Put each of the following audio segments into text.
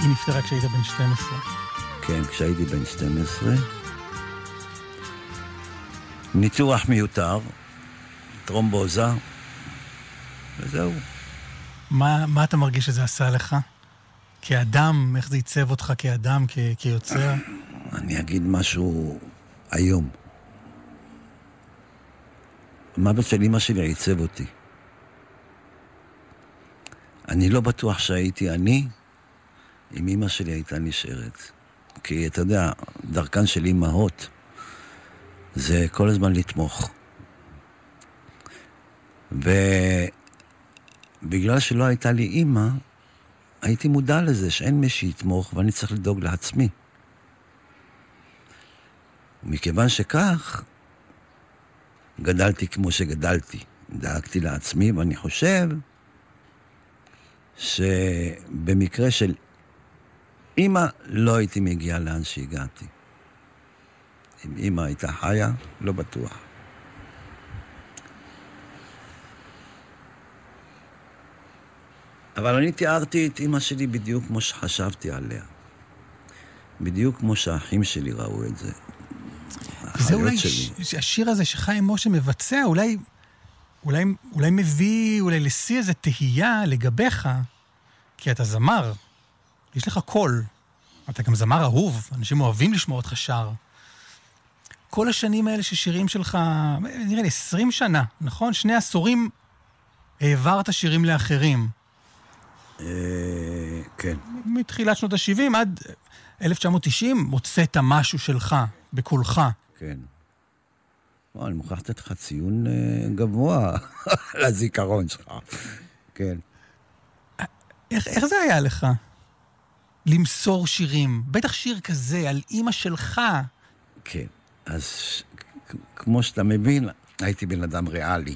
היא נפטרה כשהיית בן 12. כן, כשהייתי בן 12. ניתוח מיותר, טרומבוזה, וזהו. מה אתה מרגיש שזה עשה לך? כאדם, איך זה ייצב אותך כאדם, כיוצר? אני אגיד משהו היום. המוות של אמא שלי ייצב אותי. אני לא בטוח שהייתי אני, אם אמא שלי הייתה נשארת. כי אתה יודע, דרכן של אמהות, זה כל הזמן לתמוך. ובגלל שלא הייתה לי אמא, הייתי מודע לזה שאין מי שיתמוך ואני צריך לדאוג לעצמי. ומכיוון שכך, גדלתי כמו שגדלתי. דאגתי לעצמי, ואני חושב שבמקרה של אמא לא הייתי מגיע לאן שהגעתי. אם אמא הייתה חיה, לא בטוח. אבל אני תיארתי את אמא שלי בדיוק כמו שחשבתי עליה. בדיוק כמו שהאחים שלי ראו את זה. זה אולי השיר הזה שחיים משה מבצע, אולי מביא לשיא איזה תהייה לגביך, כי אתה זמר, יש לך קול, אתה גם זמר אהוב, אנשים אוהבים לשמוע אותך שר. כל השנים האלה ששירים שלך, נראה לי 20 שנה, נכון? 2 עשורים העברת שירים לאחרים. כן. מתחילת שנות ה-70 עד 1990 מוצאת משהו שלך, בקולך. כן. אני מוכרח לתת לך ציון גבוה לזיכרון שלך. כן. איך זה היה לך? למסור שירים. בטח שיר כזה, על אמא שלך. כן. אז כמו שאתה מבין, הייתי בן אדם ריאלי.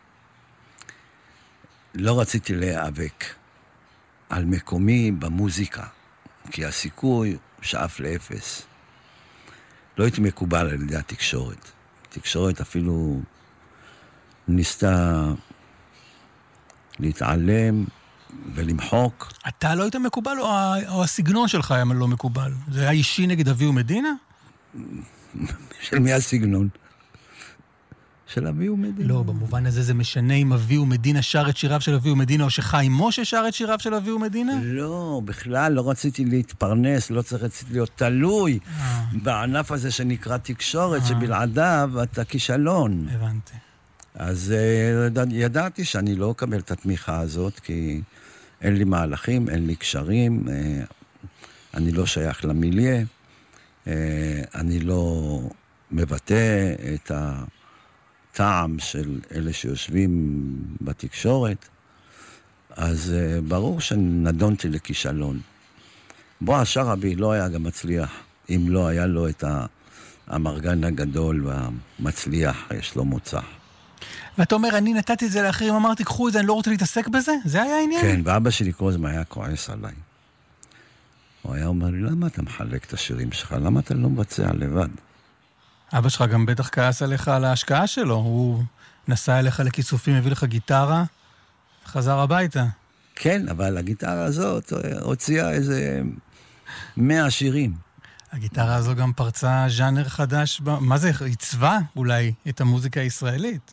לא רציתי להיאבק על מקומי במוזיקה, כי הסיכוי שאף לאפס. לא הייתי מקובל על ידי התקשורת. התקשורת אפילו ניסתה להתעלם ולמחוק. אתה לא היית מקובל או הסגנון שלך היה לא מקובל? זה היה אישי נגד אבי ומדינה? של מי הסגנון? של אבי ומדינה. לא, במובן הזה זה משנה אם אבי ומדינה שר את שיריו של אבי ומדינה, או שחיים משה שר את שיריו של אבי ומדינה? לא, בכלל לא רציתי להתפרנס, לא רציתי להיות תלוי בענף הזה שנקרא תקשורת, שבלעדיו אתה כישלון. הבנתי. אז ידעתי שאני לא אקבל את התמיכה הזאת, כי אין לי מהלכים, אין לי קשרים, אני לא שייך למיליה, אני לא מבטא את הטעם של אלה שיושבים בתקשורת, אז ברור שנדונתי לכישלון. בועז שרעבי לא היה גם מצליח, אם לא היה לו את המרגן הגדול והמצליח, יש לו מוצח. ואתה אומר, אני נתתי את זה לאחרים, אמרתי, קחו את זה, אני לא רוצה להתעסק בזה? זה היה העניין? כן, ואבא שלי כל הזמן היה כועס עליי. הוא היה אומר לי, למה אתה מחלק את השירים שלך? למה אתה לא מבצע לבד? אבא שלך גם בטח כעס עליך על ההשקעה שלו. הוא נסע אליך לכיסופים, הביא לך גיטרה, חזר הביתה. כן, אבל הגיטרה הזאת הוציאה איזה 100 שירים. הגיטרה הזו גם פרצה ז'אנר חדש. מה זה? עיצבה אולי את המוזיקה הישראלית?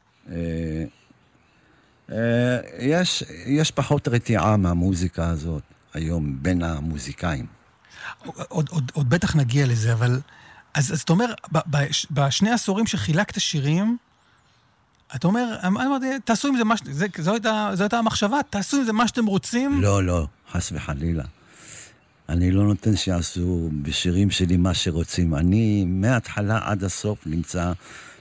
יש פחות רתיעה מהמוזיקה הזאת היום בין המוזיקאים. עוד בטח נגיע לזה, אבל אז אתה אומר, בשני עשורים שחילקת שירים, אתה אומר, אמרתי, תעשו עם זה מה, זו הייתה המחשבה, תעשו עם זה מה שאתם רוצים? לא, חס וחלילה. אני לא נותן שיעשו בשירים שלי מה שרוצים. אני מההתחלה עד הסוף נמצא